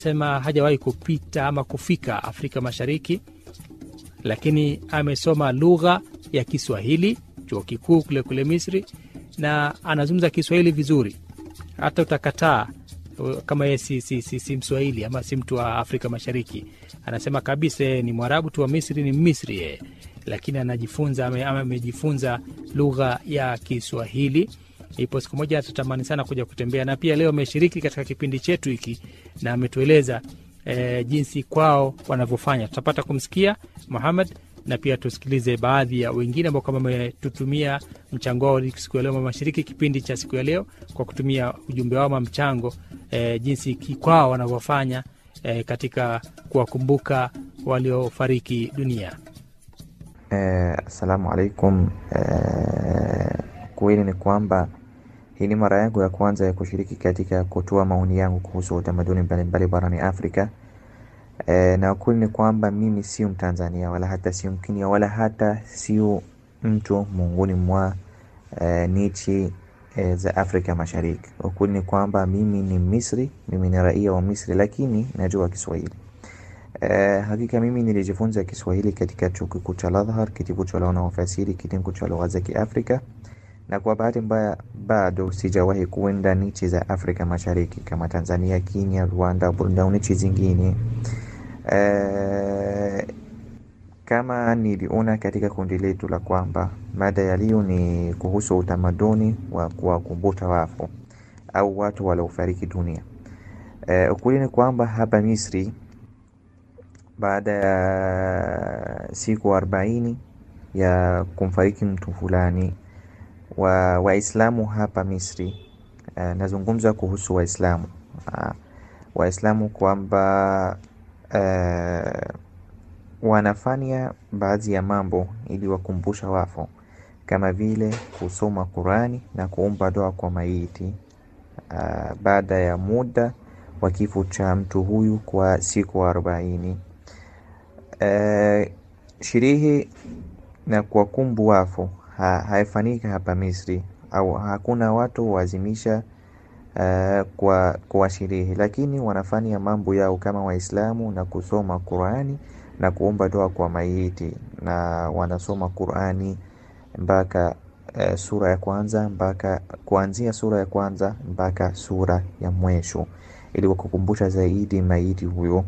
Sema hajawahi kupita ama kufika Afrika Mashariki, lakini amesoma lugha ya Kiswahili chuo kikuu kule Misri, na anazungumza Kiswahili vizuri. Hata utakataa kama yeye si Mswahili ama si mtu wa Afrika Mashariki. Anasema kabisa ni Mwarabu tu wa Misri, ni Misri yeye, lakini anajifunza amejifunza lugha ya Kiswahili. Ipo siku moja atatamani sana kuja kutembea, na pia leo ameshiriki katika kipindi chetu hiki na ametueleza jinsi kwao wanavyofanya. Tutapata kumsikia Muhammad na pia tusikilize baadhi ya wengine ambao kama wametutumia mchango wao siku ya leo, wameshiriki kipindi cha siku ya leo kwa kutumia ujumbe wao mchango, jinsi kwao wanavyofanya katika kuwakumbuka waliofariki dunia. Assalamu alaikum. Kweli ni kwamba hii ni mara yangu ya kwanza ya kushiriki katika kutoa maoni yangu kuhusu utamaduni mbalimbali barani Afrika. Na kweli ni kwamba mimi sio Mtanzania wala hata sio Mkenya wala hata sio mtu miongoni mwa nchi za Afrika Mashariki. Kweli ni kwamba mimi ni Misri, mimi ni raia wa Misri, lakini najua Kiswahili. Hakika mimi nilijifunza Kiswahili katika chuo kikuu cha Al-Azhar, kitivo cha lugha na ufasiri, kitengo cha lugha za Kiafrika, na kwa bahati mbaya bado sijawahi kuenda nchi za Afrika Mashariki kama Tanzania, Kenya, Rwanda, Burundi na nchi zingine. Kama niliona katika kundi letu la kwamba mada ya leo ni kuhusu utamaduni wa kuwakumbuka wafu au watu waliofariki dunia. Ukweli ni kwamba hapa Misri, baada ya siku 40 ya kumfariki mtu fulani, Waislamu hapa Misri, nazungumza kuhusu Waislamu kwamba wanafanya baadhi ya mambo ili wakumbusha wafu, kama vile kusoma Qurani na kuomba dua kwa maiti baada ya muda wa kifo cha mtu huyu kwa siku 40. Sherehe na kuwakumbu wafu haifanyika hapa Misri, au hakuna watu wazimisha kwa sherehe, lakini wanafanya mambo yao kama Waislamu na kusoma Qurani na kuomba dua kwa maiti, na wanasoma Qurani mpaka sura ya kwanza, mpaka kuanzia sura ya kwanza mpaka sura ya mwisho ili kukumbusha zaidi maiti huyo.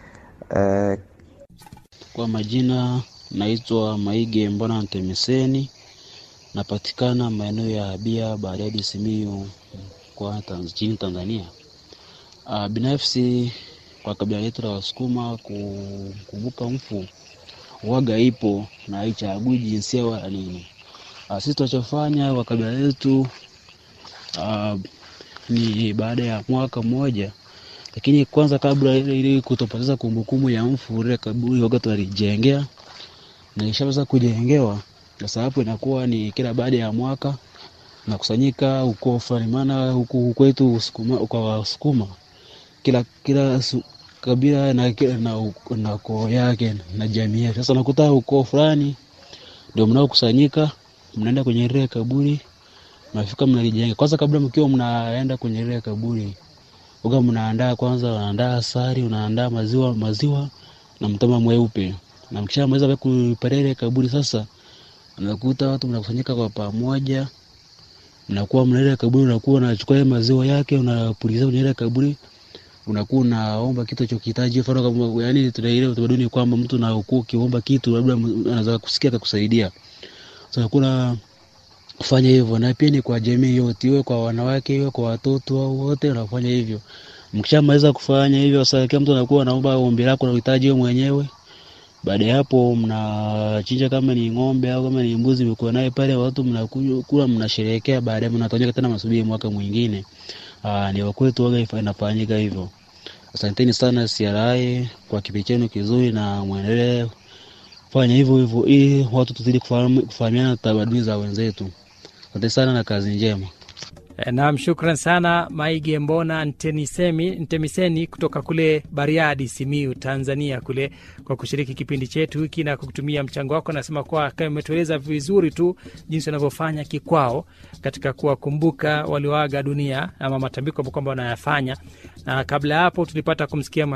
Kwa majina naitwa Maige Mbona Ntemeseni, napatikana maeneo ya Abia, Bariadi, Simiyu kwa nchini Tanzania. Binafsi kwa kabila letu la Wasukuma kukumbuka mfu waga ipo na haichagui jinsia wala nini. Sisi tunachofanya kwa kabila letu ni baada ya mwaka mmoja, lakini kwanza kabla ili kutopoteza kumbukumbu ya mfu, ile kaburi waga tulijengea, na ishaanza kujengewa. Sasa hapo inakuwa ni kila baada ya mwaka na kusanyika huko fulani, maana huku kwetu Wasukuma, kwa Wasukuma kila kabila na koo yake na jamii yake. Sasa nakuta huko fulani ndio mnao kusanyika, mnaenda kwenye ile kaburi, mnafika mnalijenga. Kwanza kabla mkiwa mnaenda kwenye ile kaburi, uga mnaandaa kwanza, unaandaa asali, unaandaa maziwa na mtama mweupe. Na mkishamaliza kuparele kaburi, sasa unakuta watu mnakusanyika kwa pamoja, mnakuwa mnaenda kaburi, unakuwa unachukua maziwa yake unapuliza kwenye ile kaburi, unakuwa unaomba kitu unachokihitaji. Mfano kama yani tunaelewa utamaduni kwamba mtu na ukuu kiomba kitu labda anaweza kusikia atakusaidia. Sasa kuna kufanya hivyo, na pia ni kwa jamii yote, iwe kwa wanawake iwe kwa watoto au wote wanafanya hivyo. Mkishamaliza kufanya hivyo, sasa kila mtu anakuwa anaomba ombi lako na uhitaji wewe mwenyewe. Baada ya hapo mnachinja, kama ni ng'ombe au kama ni mbuzi mko naye pale, watu mnakula mnasherehekea. Baadaye mnatonyeka tena masubiri mwaka mwingine. Ni wakwetu waga inafanyika hivyo. Asanteni sana CRI kwa kipindi chenu kizuri, na muendelee kufanya hivyo ili watu tuzidi kufahamiana tamaduni za wenzetu. Asante sana na kazi njema. Naam, shukran sana Maige Mbona Ntemiseni kutoka kule Bariadi, Simiyu, Tanzania kule, kwa kushiriki kipindi chetu hiki na kutumia mchango wako. Nasema kwa kama umetueleza vizuri tu jinsi unavyofanya kikwao katika kuwakumbuka walioaga dunia ama matambiko kwamba wanayafanya. Na kabla hapo tulipata kumsikia